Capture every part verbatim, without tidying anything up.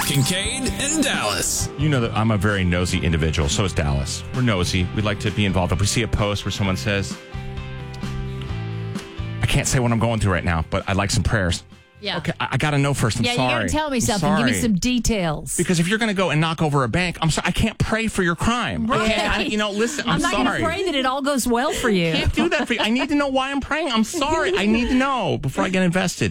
Kincaid and Dallas. You know that I'm a very nosy individual. So is Dallas. We're nosy. We like to be involved. If we see a post where someone says, I can't say what I'm going through right now, but I'd like some prayers. Yeah. Okay, I, I got to know first. I'm yeah, sorry. you got to tell me I'm something. Give me sorry. some details. Because if you're going to go and knock over a bank, I'm sorry. I can't pray for your crime. Right. I can't, I, you know, listen, I'm, I'm not sorry. going to pray that it all goes well for you. I can't do that for you. I need to know why I'm praying. I'm sorry. I need to know before I get invested.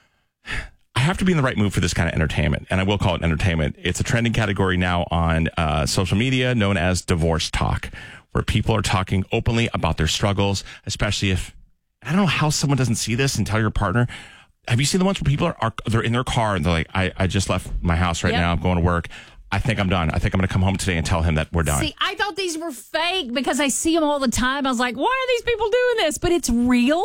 I have to be in the right mood for this kind of entertainment, and I will call it entertainment. It's a trending category now on uh, social media known as divorce talk, where people are talking openly about their struggles, especially if, I don't know how someone doesn't see this and tell your partner. Have you seen the ones where people are, are they're in their car and they're like, I, I just left my house right Yep. now. I'm going to work. I think I'm done. I think I'm going to come home today and tell him that we're done. See, I thought these were fake because I see them all the time. I was like, why are these people doing this? But it's real?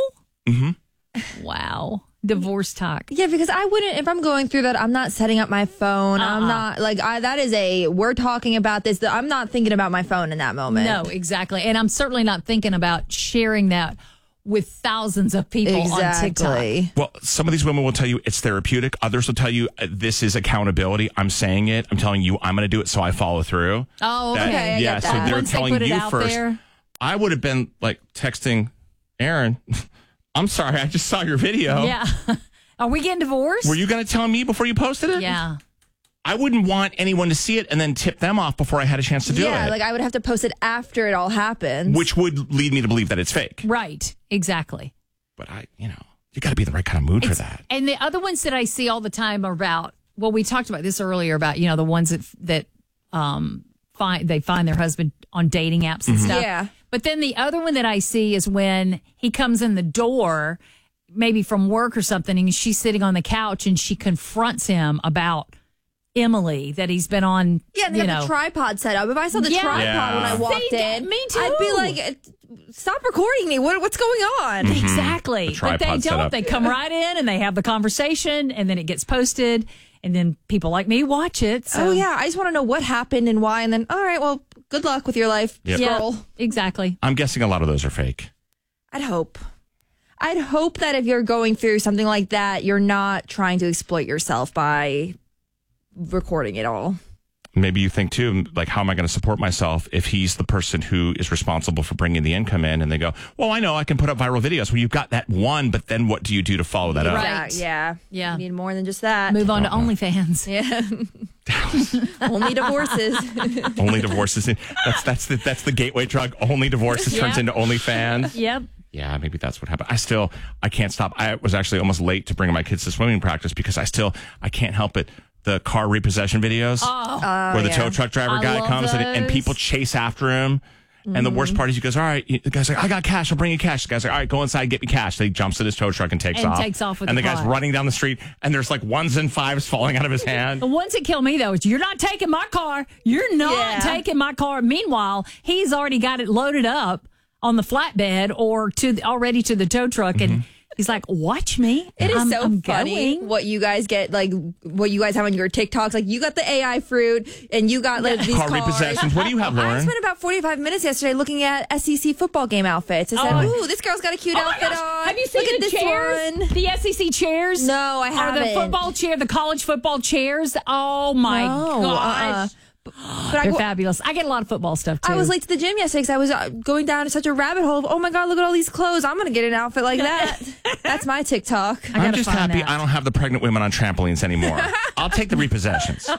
Mm-hmm. Wow. Divorce talk. Yeah, because I wouldn't, if I'm going through that, I'm not setting up my phone. Uh-uh. I'm not, like, I, that is a, we're talking about this. I'm not thinking about my phone in that moment. No, exactly. And I'm certainly not thinking about sharing that with thousands of people on TikTok. Exactly. Well, some of these women will tell you it's therapeutic. Others will tell you uh, this is accountability. I'm saying it. I'm telling you I'm going to do it, so I follow through. Oh, That- okay. I yeah, get so that. they're Once they telling put it you out first. there. I would have been like texting Aaron, I'm sorry, I just saw your video. Yeah. Are we getting divorced? Were you going to tell me before you posted it? Yeah. I wouldn't want anyone to see it and then tip them off before I had a chance to do yeah, it. like I would have to post it after it all happens. Which would lead me to believe that it's fake. Right. Exactly. But I, you know, you got to be in the right kind of mood for that. And the other ones that I see all the time are about, well, we talked about this earlier about, you know, the ones that that um find they find their husband on dating apps and stuff. Yeah. But then the other one that I see is when he comes in the door, maybe from work or something, and she's sitting on the couch and she confronts him about Emily that he's been on. Yeah, and they you have know, the tripod set up. If I saw the Yeah. tripod Yeah. when I walked See, in, me too. I'd be like, stop recording me. What, what's going on? Exactly. The But they tripod setup. don't. They come right in and they have the conversation and then it gets posted and then people like me watch it. So. Oh, yeah. I just want to know what happened and why. And then, all right, well, good luck with your life. Yep. Yeah, Scroll. exactly. I'm guessing a lot of those are fake. I'd hope. I'd hope that if you're going through something like that, you're not trying to exploit yourself by recording it all. Maybe you think too, like, how am I going to support myself if he's the person who is responsible for bringing the income in? And they go, well, I know I can put up viral videos. Well, you've got that one, but then what do you do to follow that up? Right. Yeah. Yeah. You need more than just that. Move on to OnlyFans. Yeah. Only divorces. Only divorces. That's that's the that's the gateway drug. Only divorces Yeah. turns into OnlyFans. Yep. Yeah, maybe that's what happened. I still, I can't stop. I was actually almost late to bring my kids to swimming practice because I still, I can't help it. The car repossession videos where the yeah. tow truck driver I guy love comes and, and those. people chase after him. And the worst part is he goes, all right, the guy's like, I got cash. I'll bring you cash. The guy's like, all right, go inside, get me cash. So he jumps in his tow truck and takes And off. takes off with And the the guy's car. running down the street and there's like ones and fives falling out of his hand. The ones that kill me, though, is you're not taking my car. You're not Yeah. taking my car. Meanwhile, he's already got it loaded up on the flatbed or to the, already to the tow truck. And he's like, watch me. It is I'm, so I'm funny going. what you guys get, like what you guys have on your TikToks. Like you got the A I fruit, and you got like these Car cars. repossessions. What do you have, I Lauren? spent about forty-five minutes yesterday looking at S E C football game outfits. I said, Oh. "Ooh, this girl's got a cute Oh my outfit gosh. on. Have you seen Look at the this chairs? one." The S E C chairs? No, I Or haven't. the football chair, the college football chairs? Oh, my No, gosh. uh-uh. But They're I, fabulous. I get a lot of football stuff, too. I was late to the gym yesterday because I was uh, going down such a rabbit hole of, oh my God, look at all these clothes. I'm going to get an outfit like that. That's my TikTok. I gotta I'm just find happy that. I don't have the pregnant women on trampolines anymore. I'll take the repossessions.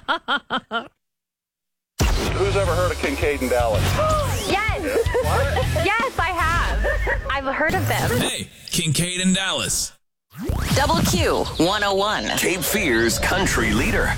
Who's ever heard of Kincaid and Dallas? Yes. Yes, I have. I've heard of them. Hey, Kincaid and Dallas. Double Q one oh one. Cape Fear's country leader.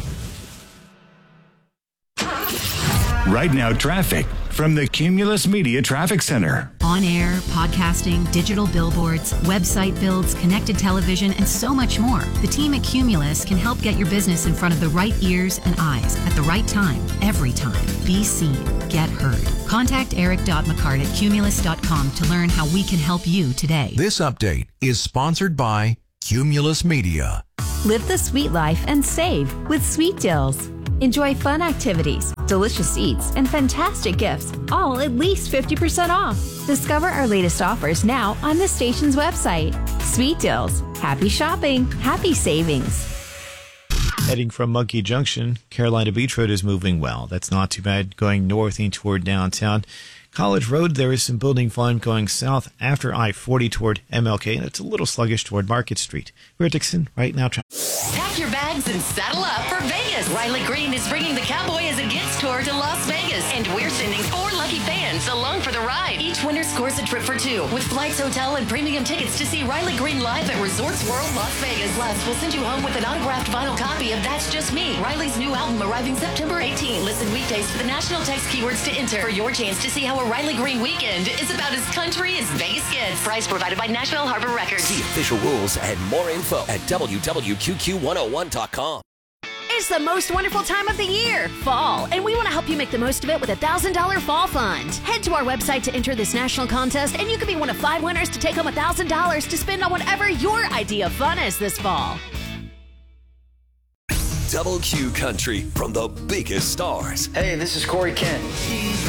Right now, traffic from the Cumulus Media Traffic Center. On air, podcasting, digital billboards, website builds, connected television, and so much more. The team at Cumulus can help get your business in front of the right ears and eyes at the right time, every time. Be seen. Get heard. Contact eric dot mccart at cumulus dot com to learn how we can help you today. This update is sponsored by Cumulus Media. Live the sweet life and save with Sweet Deals. Enjoy fun activities, delicious eats, and fantastic gifts, all at least fifty percent off. Discover our latest offers now on the station's website. Sweet Deals. Happy shopping. Happy savings. Heading from Monkey Junction, Carolina Beach Road is moving well. That's not too bad. Going north and toward downtown. College Road, there is some building volume going south after I forty toward M L K, and it's a little sluggish toward Market Street. We're at Dixon right now. Pack your bags and saddle up for Vegas. Riley Green is bringing the Cowboy as a Gets tour to Las Vegas, and we're sending four lucky fans along for the ride. Each winner scores a trip for two, with flights, hotel, and premium tickets to see Riley Green live at Resorts World Las Vegas. Plus, we'll send you home with an autographed vinyl copy of That's Just Me, Riley's new album arriving September eighteenth. Listen weekdays for the national text keywords to enter for your chance to see how a Riley Green weekend is about as country as Vegas gets. Price provided by National Harbor Records. See official rules and more info at W W Q Q one oh one dot com. It's the most wonderful time of the year, fall, and we want to help you make the most of it with a one thousand dollars Fall Fund. Head to our website to enter this national contest, and you could be one of five winners to take home one thousand dollars to spend on whatever your idea of fun is this fall. Double Q Country from the biggest stars. Hey, this is Corey Kent.